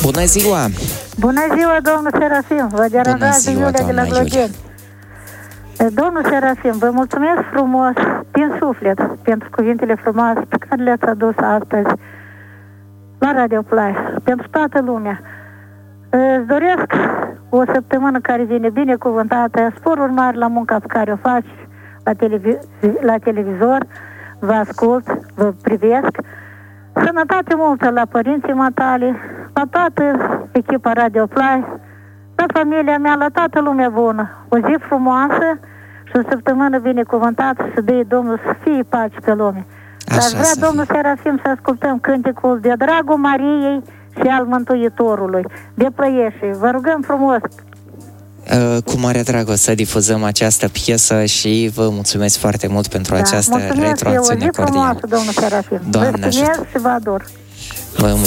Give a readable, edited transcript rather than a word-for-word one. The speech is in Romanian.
Bună ziua! Bună ziua, domnul Serafim! Vă deranjează Iulia de la Glogeni. Domnul Serafim, vă mulțumesc frumos, din suflet, pentru cuvintele frumoase pe care le-ați adus astăzi la Radio Play, pentru toată lumea. Îți doresc o săptămână care vine binecuvântată, sporuri mari la munca pe care o faci la televizor, vă ascult, vă privesc, sănătate multă la părinții matale, la toată echipa Radio Play, la familia mea, la toată lumea bună. O zi frumoasă și o săptămână binecuvântată, să dea Domnul să fie pace pe lume. Dar vrea Domnul Serafim să ascultăm cântecul De dragul Mariei și al Mântuitorului, de Plăiești. Vă rugăm frumos. Cu mare drag o să difuzăm această piesă și vă mulțumesc foarte mult pentru această retroacțiune cordială. Mulțumesc, e o zi frumoasă, domnul Serafim. Vă mulțumesc și vă ador.